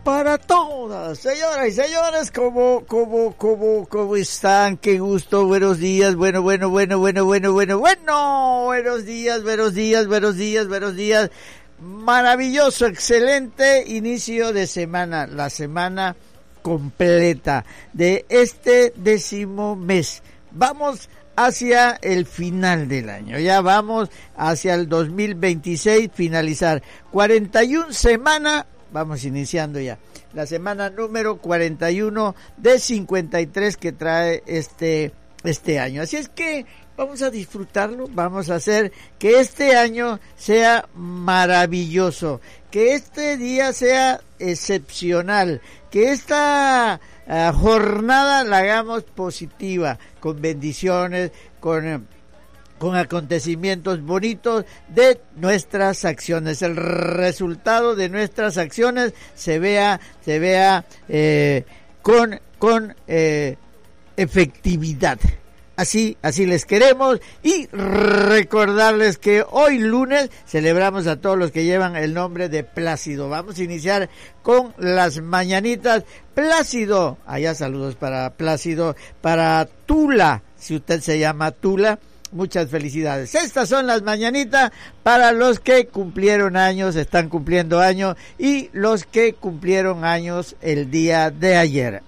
para todas. Señoras y señores, ¿cómo están? Qué gusto, buenos días, bueno. Buenos días. Maravilloso, excelente inicio de semana, la semana completa de este 10º mes. Vamos hacia el final del año, ya vamos hacia el 2026, finalizar 41 semanas, vamos iniciando ya la semana número 41 de 53 que trae este año. Así es que vamos a disfrutarlo, vamos a hacer que este año sea maravilloso, que este día sea excepcional, que esta jornada la hagamos positiva, con bendiciones, con acontecimientos bonitos de nuestras acciones. El resultado de nuestras acciones se vea con efectividad. Así les queremos, y recordarles que hoy lunes celebramos a todos los que llevan el nombre de Plácido. Vamos a iniciar con las mañanitas. Plácido, allá saludos para Plácido, para Tula, si usted se llama Tula, muchas felicidades. Estas son las mañanitas para los que cumplieron años, están cumpliendo años, y los que cumplieron años el día de ayer.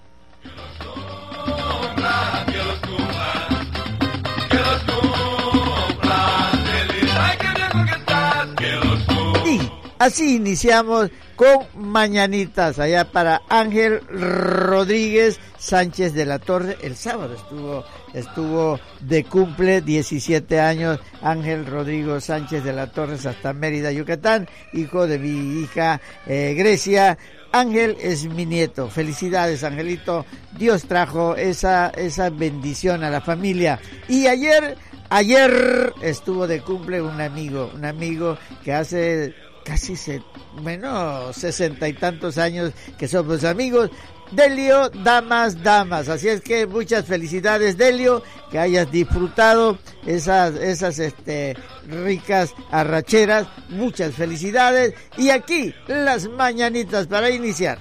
Así iniciamos con mañanitas allá para Ángel Rodríguez Sánchez de la Torre. El sábado estuvo de cumple, 17 años, Ángel Rodrigo Sánchez de la Torre, hasta Mérida, Yucatán, hijo de mi hija Grecia. Ángel es mi nieto. Felicidades, Angelito. Dios trajo esa bendición a la familia. Y ayer estuvo de cumple un amigo que hace casi 60 y tantos años que somos amigos, Delio Damas. Así es que muchas felicidades, Delio, que hayas disfrutado esas ricas arracheras, muchas felicidades. Y aquí las mañanitas para iniciar.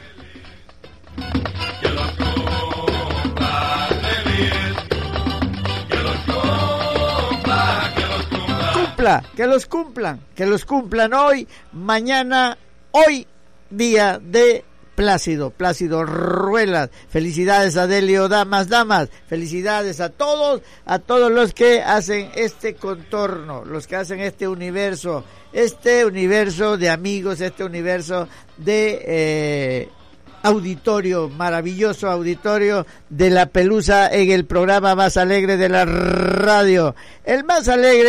Que los cumplan hoy, mañana, hoy, día de Plácido Ruelas. Felicidades a Delio Damas, felicidades a todos los que hacen este contorno, los que hacen este universo de amigos, este universo de auditorio, maravilloso auditorio de La Pelusa, en el programa más alegre de la radio, el más alegre